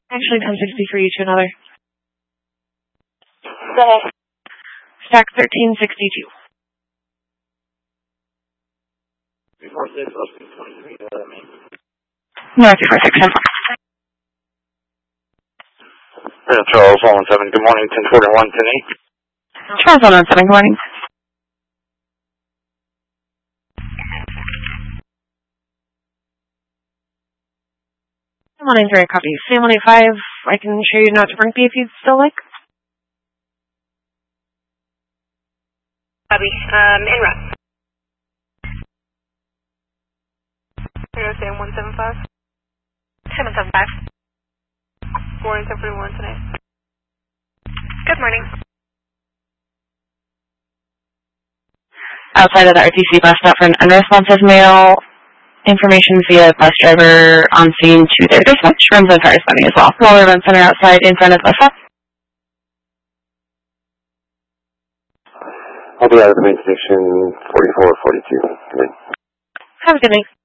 Actually, 1060 for you to another. Go ahead. Stack 1362. North 467. Charles 117, good morning, 1041, 10-8. Charles 117, good morning. Sam 193, copy. Sam 185, I can show you not to bring me if you'd still like. Copy. En route. Sam 175. 775. Morning, 1041 tonight. Good morning. Outside of the RTC bus stop for an unresponsive male. Information via bus driver on scene to their dispatch. Runs and cars running as well. Roller event center outside in front of the bus stop. I'll be out of the main station 4442. Have a good night.